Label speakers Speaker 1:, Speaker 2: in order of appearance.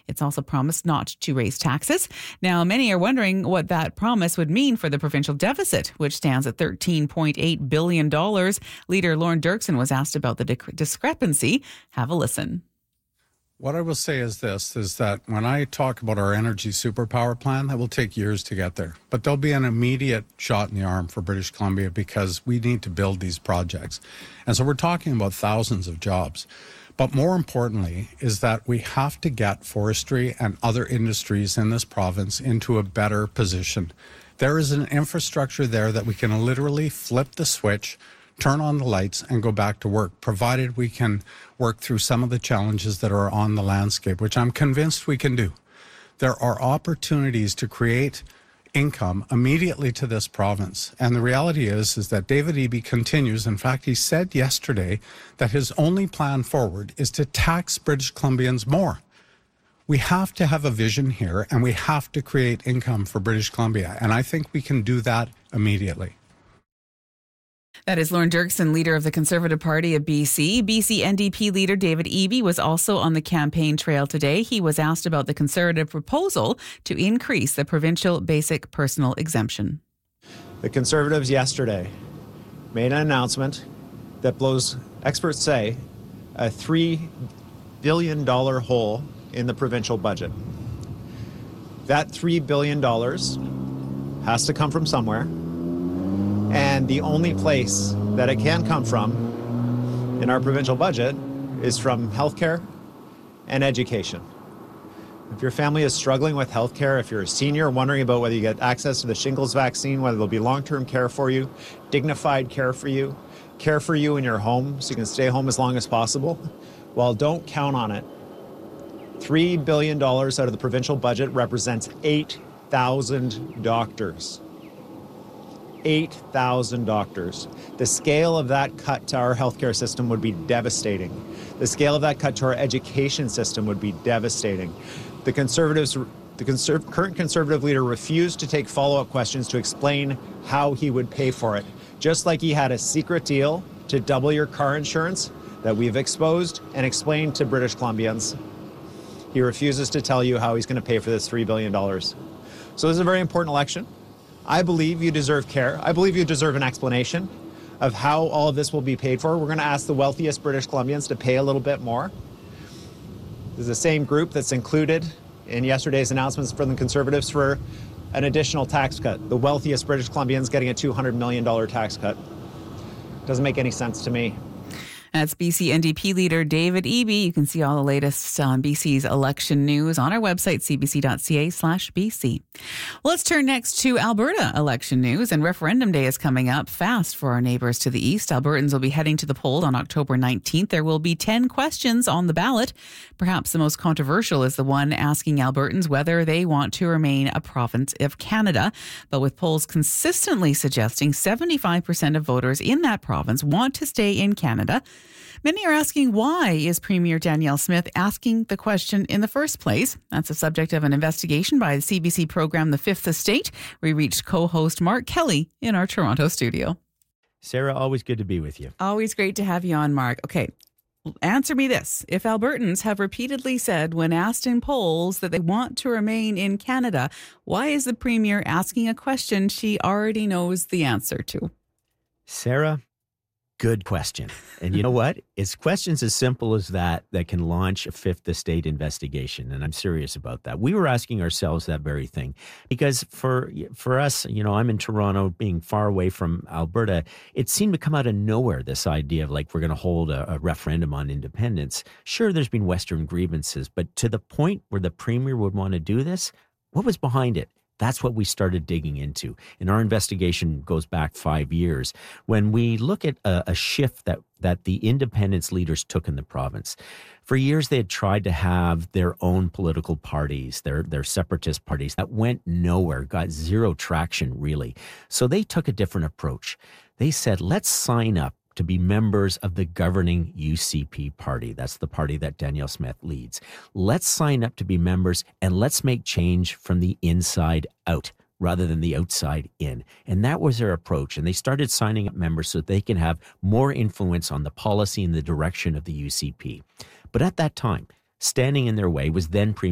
Speaker 1: It's also promised not to raise taxes. Now, many are wondering what that promise would mean for the provincial deficit, which stands at $13.8 billion. Leader Lorne Dirksen was asked about the discrepancy. Have a listen.
Speaker 2: What I will say is this, is that when I talk about our energy superpower plan, that will take years to get there. But there'll be an immediate shot in the arm for British Columbia because we need to build these projects. And so we're talking about thousands of jobs. But more importantly is that we have to get forestry and other industries in this province into a better position. There is an infrastructure there that we can literally flip the switch, turn on the lights and go back to work, provided we can work through some of the challenges that are on the landscape, which I'm convinced we can do. There are opportunities to create income immediately to this province. And the reality is that David Eby continues. In fact, he said yesterday that his only plan forward is to tax British Columbians more. We have to have a vision here and we have to create income for British Columbia. And I think we can do that immediately.
Speaker 1: That is Lorne Dirksen, leader of the Conservative Party of BC. BC NDP leader David Eby was also on the campaign trail today. He was asked about the Conservative proposal to increase the provincial basic personal exemption.
Speaker 3: The Conservatives yesterday made an announcement that blows, experts say, a $3 billion hole in the provincial budget. That $3 billion has to come from somewhere. And the only place that it can come from in our provincial budget is from healthcare and education. If your family is struggling with healthcare, if you're a senior wondering about whether you get access to the shingles vaccine, whether there'll be long-term care for you, dignified care for you in your home so you can stay home as long as possible, well, don't count on it. $3 billion out of the provincial budget represents 8,000 doctors. 8,000 doctors. The scale of that cut to our healthcare system would be devastating. The scale of that cut to our education system would be devastating. The current Conservative leader refused to take follow-up questions to explain how he would pay for it. Just like he had a secret deal to double your car insurance that we've exposed and explained to British Columbians. He refuses to tell you how he's going to pay for this $3 billion. So this is a very important election. I believe you deserve care. I believe you deserve an explanation of how all of this will be paid for. We're going to ask the wealthiest British Columbians to pay a little bit more. This is the same group that's included in yesterday's announcements from the Conservatives for an additional tax cut. The wealthiest British Columbians getting a $200 million tax cut. Doesn't make any sense to me.
Speaker 1: That's BC NDP leader David Eby. You can see all the latest on BC's election news on our website, cbc.ca/BC. Well, let's turn next to Alberta election news. And referendum day is coming up fast for our neighbours to the east. Albertans will be heading to the polls on October 19th. There will be 10 questions on the ballot. Perhaps the most controversial is the one asking Albertans whether they want to remain a province of Canada. But with polls consistently suggesting 75% of voters in that province want to stay in Canada, many are asking, why is Premier Danielle Smith asking the question in the first place? That's the subject of an investigation by the CBC program The Fifth Estate. We reached co-host Mark Kelly in our Toronto studio.
Speaker 4: Sarah, always good to be with you.
Speaker 1: Always great to have you on, Mark. Okay, answer me this. If Albertans have repeatedly said when asked in polls that they want to remain in Canada, why is the Premier asking a question she already knows the answer to?
Speaker 4: Sarah, good question. And you know what? It's questions as simple as that can launch a Fifth Estate investigation. And I'm serious about that. We were asking ourselves that very thing because for us, I'm in Toronto, being far away from Alberta. It seemed to come out of nowhere, this idea of we're going to hold a referendum on independence. Sure, there's been Western grievances, but to the point where the Premier would want to do this, what was behind it? That's what we started digging into. And our investigation goes back 5 years. When we look at a shift that the independence leaders took in the province, for years they had tried to have their own political parties, their separatist parties. That went nowhere, got zero traction, really. So they took a different approach. They said, let's sign up to be members of the governing UCP party. That's the party that Danielle Smith leads. Let's sign up to be members and let's make change from the inside out rather than the outside in. And that was their approach. And they started signing up members so that they can have more influence on the policy and the direction of the UCP. But at that time, standing in their way was then Premier